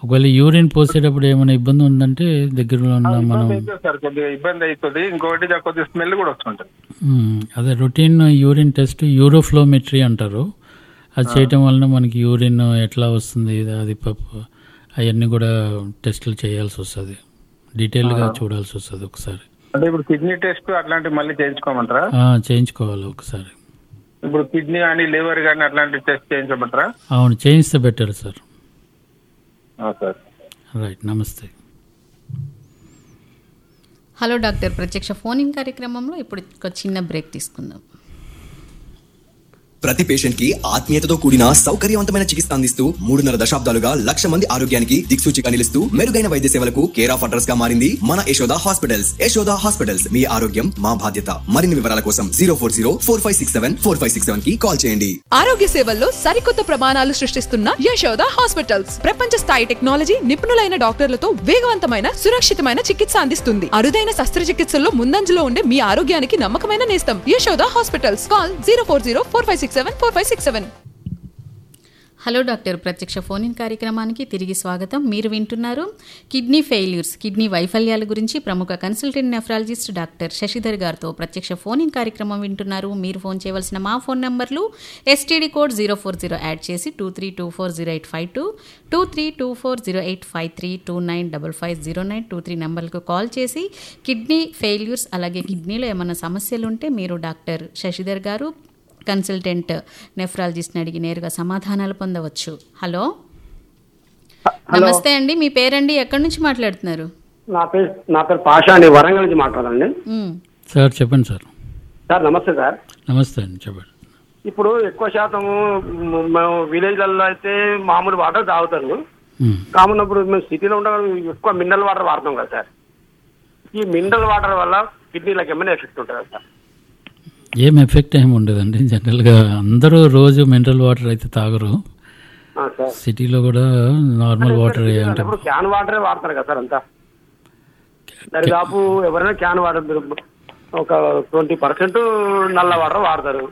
ఒకవేళ యూరిన్ పోసేటప్పుడు ఏమైనా ఇబ్బంది ఉందంటే దగ్గరలో ఉన్న మనం సార్ కొద్దిగా ఇబ్బంది అవుతుంది. ఇంకోటి కొద్దిగా స్మెల్ కూడా వస్తుంటుంది. అదే రొటీన్ యూరిన్ టెస్ట్ యూరోఫ్లోమెట్రీ అంటారు. అది చేయటం వలన మనకి యూరిన్ ఎట్లా వస్తుంది అది అవన్నీ కూడా టెస్టులు చేయాల్సి వస్తుంది, డీటెయిల్గా చూడాల్సి వస్తుంది ఒకసారి. అంటే ఇప్పుడు కిడ్నీ టెస్ట్ అట్లాంటివి మళ్ళీ చేయించుకోమంటారా? చేయించుకోవాలి ఒకసారి. ఇప్పుడు కిడ్నీ కానీ లివర్ కానీ అట్లాంటి టెస్ట్ చేయించమంటారా? అవును, చేయిస్తే బెటర్ సార్. సార్ రైట్, నమస్తే. హలో డాక్టర్, ప్రత్యక్ష ఫోన్ ఇన్ కార్యక్రమంలో ఇప్పుడు ఒక చిన్న బ్రేక్ తీసుకుందాం. ప్రతి పేషెంట్ కి ఆత్మీయతతో కూడిన సౌకర్యవంతమైన చికిత్స అందిస్తూ 3.5 దశాబ్దాలుగా 1,00,000 మంది ఆరోగ్యానికి దిక్సూచిగా నిలుస్తూ మెరుగైన వైద్య సేవలకు కేర్ ఆఫ్ అడ్రస్ గా మారింది మన యశోద హాస్పిటల్స్. యశోద హాస్పిటల్స్, మీ ఆరోగ్యం మా బాధ్యత. మరిన్ని వివరాల కోసం 04045674567 కి కాల్ చేయండి. ఆరోగ్య సేవల్లో సరికొత్త ప్రమాణాలు సృష్టిస్తున్న యశోద హాస్పిటల్స్ ప్రపంచ స్థాయి టెక్నాలజీ, నిపుణులైన డాక్టర్లతో వేగవంతమైన సురక్షితమైన చికిత్స అందిస్తుంది. అరుదైన శస్త్రచికిత్సల్లో ముందంజలో ఉండే మీ ఆరోగ్యానికి నమ్మకమైన నేస్తం Yashoda hospitals. Call 04045674567. Hello doctor, ప్రత్యక్ష ఫోన్ ఇన్ కార్యక్రమానికి తిరిగి స్వాగతం. మీరు వింటున్నారు కిడ్నీ ఫెయిల్యూర్స్, కిడ్నీ వైఫల్యాల గురించి ప్రముఖ కన్సల్టెంట్ నెఫ్రాలజిస్ట్ డాక్టర్ శశిధర్ గారితో ప్రత్యక్ష ఫోన్ ఇన్ కార్యక్రమం వింటున్నారు. మీరు ఫోన్ చేయవలసిన మా ఫోన్ నంబర్లు STD కోడ్ 040 యాడ్ చేసి 23240852, 23240853, 29550923 నంబర్లకు కాల్ చేసి కిడ్నీ ఫెయిల్యూర్స్ అలాగే కిడ్నీలో ఏమైనా సమస్యలు ఉంటే మీరు డాక్టర్ శశిధర్ గారు కన్సల్టెంట్ నెఫ్రాలజిస్ట్ని అడిగి నేరుగా సమాధానాలు పొందవచ్చు. హలో, నమస్తే అండి, మీ పేరండి, ఎక్కడి నుంచి మాట్లాడుతున్నారు? నా పేరు పాషా అండి, వరంగల్ నుంచి మాట్లాడండి. సార్ చెప్పండి సార్. సార్ నమస్తే సార్. నమస్తే అండి, చెప్పండి. ఇప్పుడు ఎక్కువ శాతం మేము విలేజ్లలో అయితే మామూలు వాటర్ తాగుతారు. కామన్ ఇప్పుడు మేము సిటీలో ఉండగా ఎక్కువ మినరల్ వాటర్ వాడతాం కదా సార్. ఈ మినరల్ వాటర్ వల్ల కిడ్నీలకు ఏమైనా ఎఫెక్ట్ ఉంటుందా సార్? ఏం ఎఫెక్ట్ ఏమి ఉండదండి. జనరల్గా అందరూ రోజు మినరల్ వాటర్ అయితే తాగరు. సిటీలో కూడా నార్మల్ వాటర్ అంటే క్యాన్ వాటరే వాడతారు కదా సార్ అంతా. దరిదాపు ఎవరైనా క్యాన్ వాటర్ ఒక 20% నల్ల వాటర్ వాడతారు.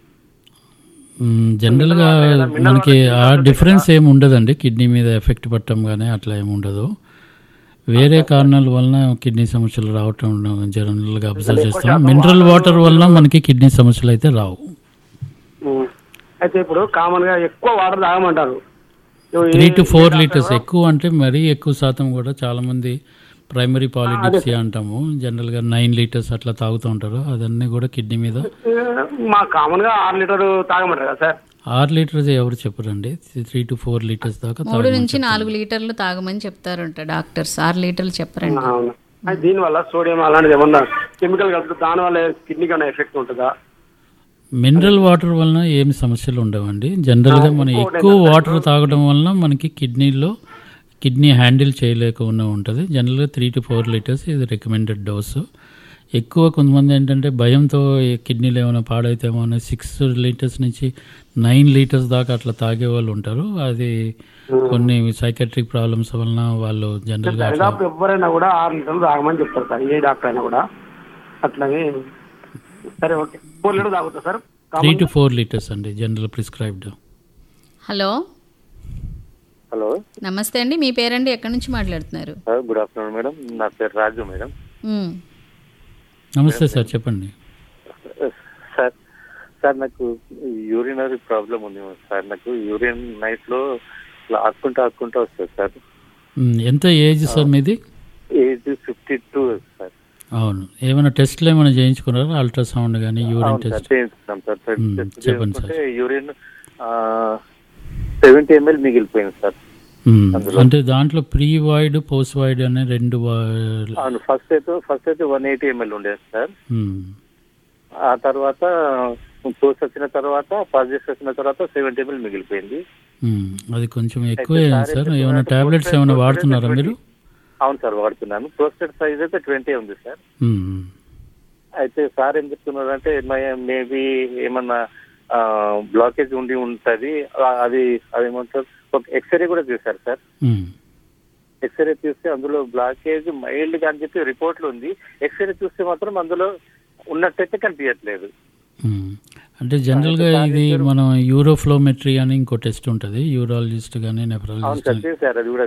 జనరల్గా మనకి ఆ డిఫరెన్స్ ఏమి ఉండదండి. కిడ్నీ మీద ఎఫెక్ట్ పట్టడం కానీ అట్లా ఏమి ఉండదు. వేరే కారణాల వలన కిడ్నీ సమస్యలు రావటం జనరల్గా అబ్జర్వ్ చేస్తాం. మినరల్ వాటర్ వలన మనకి కిడ్నీ సమస్యలు అయితే రావు. అయితే ఇప్పుడు కామన్ గా ఎక్కువ వాటర్ తాగమంటారు, 3 to 4 లీటర్స్. ఎక్కువ అంటే మరీ ఎక్కువ శాతం కూడా చాలా మంది ప్రైమరీ పాలిడిప్సియా అంటాము, జనరల్గా 9 లీటర్స్ అట్లా తాగుతూ ఉంటారు. అదన్నీ కూడా కిడ్నీ మీద. మా కామన్ గా 6 లీటర్ తాగమంటారు కదా సార్. 6 లీటర్స్ ఎవరు చెప్పరండి, 3 to 4 లీటర్స్ దాకా 3 నుంచి 4 లీటర్లు తాగమని చెప్తారంట డాక్టర్స్. 6 లీటర్లు చెప్పరండి. దీని వల్ల సోడియం అలాంటిది ఏమన్నా కెమికల్ కలుపుతుంది, దాని వల్ల కిడ్నీకి ఏమైనా ఎఫెక్ట్ ఉంటుందా? మినరల్ వాటర్ వలన ఏమి సమస్యలు ఉండవండి. జనరల్గా మనం ఎక్కువ వాటర్ తాగడం వలన మనకి కిడ్నీ హ్యాండిల్ చేయలేకుండా ఉంటుంది. జనరల్గా 3 to 4 లీటర్స్ ఇది రికమెండెడ్ డోసు. ఎక్కువ కొంతమంది ఏంటంటే భయంతో కిడ్నీలు ఏమైనా పాడైతేమో అని 6 లీటర్స్ నుంచి 9 లీటర్స్ దాకా అట్లా తాగే వాళ్ళు ఉంటారు. అది కొన్ని సైకాట్రిక్ ప్రాబ్లమ్స్ వలన వాళ్ళు జనరల్గా ఎవరైనా కూడా 6 లీటర్లు తాగమని చెప్తారు సార్, ఏ డాక్టర్ అయినా కూడా అట్లాగే. సరే, ఓకే, 4 లీటర్లు తాగుతా సార్. 3 to 4 లీటర్స్ అండి జనరల్ ప్రిస్క్రైబ్డ్. హలో, హలో, నమస్తే అండి, మీ పేరండి, ఎక్కడి నుంచి మాట్లాడుతున్నారు? గుడ్ ఆఫ్టర్నూన్ మేడం, నా పేరు రాజు మేడం. నమస్తే సార్, చెప్పండి. సార్ నాకు యూరినరీ ప్రాబ్లం ఉంది సార్. నాకు యూరిన్ నైట్ లో ఆక్కుంటా వస్తుంది సార్. ఎంత ఏజ్ సార్ మీది? Age 52 sir. అవును, ఏమైనా టెస్ట్లు ఏమైనా చేయించుకున్నారా? అల్ట్రాసౌండ్ కానీ యూరిన్ టెస్ట్ చేయించుకున్నాం సార్. చెప్పండి సార్. యూరిన్ 70 ml మిగిలిపోయింది సార్. అంటే దాంట్లో ప్రీ వాయిడ్ పోస్ట్ వాయిడ్ అనే 2 ఫస్ట్ అయితే 180 ml ఉండేది సార్. ఆ తర్వాత పోస్ట్ వచ్చిన తర్వాత పాజిటివ్ వచ్చిన తర్వాత 70 ml మిగిలిపోయింది. అది కొంచెం ఎక్కువే సార్. ఏమైనా టాబ్లెట్స్ ఏమైనా వాడుతున్నారా మీరు? అవును సార్, వాడుతున్నాను. ప్రోస్టేట్ సైజ్ అయితే 20 ఉంది సార్. అయితే సార్ ఏం చెప్తున్నారు అంటే మేబీ ఏమన్నా బ్లాకేజ్ ఉండి ఉంటుంది. అది అదేమంటారు, ఒక ఎక్స్రే కూడా తీశారు సార్. ఎక్స్రే చూస్తే అందులో బ్లాకేజ్ మైల్డ్ గా అని చెప్పి రిపోర్ట్లు ఉంది. ఎక్స్రే చూస్తే మాత్రం అందులో ఉన్నట్టయితే కనిపించట్లేదు. అంటే జనరల్గా ఇది మనం యూరోఫ్లోమెట్రీ అని ఇంకో టెస్ట్ ఉంటుంది, యూరాలజిస్ట్ కానీ నెఫ్రాలజిస్ట్. అవును సార్, చేశారు అది కూడా.